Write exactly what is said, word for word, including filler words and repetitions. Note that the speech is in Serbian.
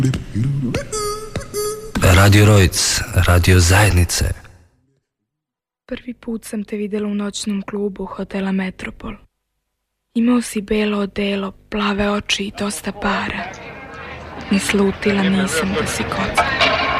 Radio Rojc, radio zajednice. Prvi put sam te videla u noćnom klubu hotela Metropol. Imao si belo odelo, plave oči i dosta para. Ni slutila nisam da si kocka.